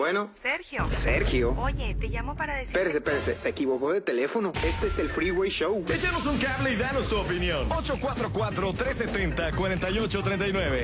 Bueno. Sergio. Sergio. Oye, te llamo para decir... Espérese. Se equivocó de teléfono. Este es el Freeway Show. Échanos un cable y danos tu opinión. 844-370-4839.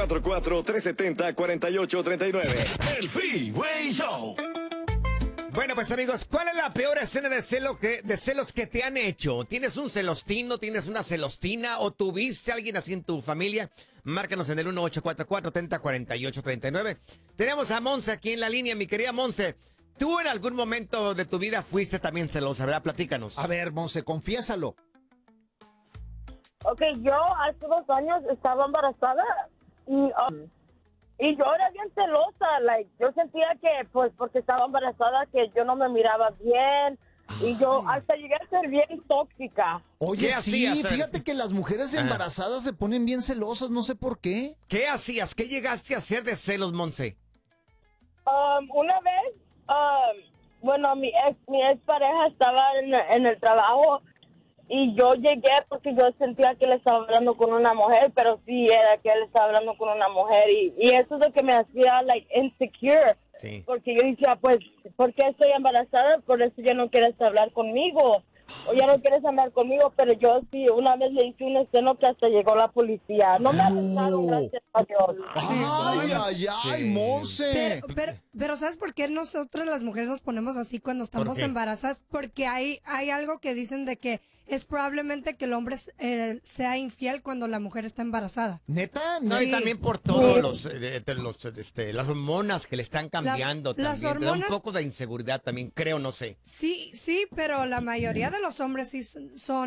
844-370-4839. El Freeway Show. Bueno, pues amigos, ¿cuál es la peor escena de celos que te han hecho? ¿Tienes un celostino, tienes una celostina o tuviste a alguien así en tu familia? Márcanos en el 1844-30-4839. Tenemos a Monse aquí en la línea, mi querida Monse. ¿Tú en algún momento de tu vida fuiste también celosa, verdad? Platícanos. A ver, Monse, confiésalo. Ok, yo hace 2 años estaba embarazada y yo era bien celosa, yo sentía que, pues, porque estaba embarazada, que yo no me miraba bien, y yo hasta llegué a ser bien tóxica. Oye, ¿Qué sí, hacías? fíjate que las mujeres embarazadas se ponen bien celosas, no sé por qué. ¿Qué hacías? ¿Qué llegaste a hacer de celos, Monse? Una vez, bueno, mi ex pareja estaba en el trabajo, y yo llegué porque yo sentía que él estaba hablando con una mujer, pero sí era que él estaba hablando con una mujer, y eso es lo que me hacía, insecure. Sí. Porque yo decía, pues, ¿por qué estoy embarazada? Por eso ya no quieres hablar conmigo, o ya no quieres hablar conmigo, pero yo sí, una vez le hice un esceno que hasta llegó la policía. No me arrestaron, gracias a Dios. Ay, Monse. Pero ¿sabes por qué nosotros las mujeres nos ponemos así cuando estamos embarazadas? Porque hay algo que dicen de que es probablemente que el hombre sea infiel cuando la mujer está embarazada. ¿Neta? No, Sí. y también por todos las hormonas que le están cambiando Las también. Te da un hormonas- poco de inseguridad también, creo, no sé. Sí, pero la mayoría de los hombres sí son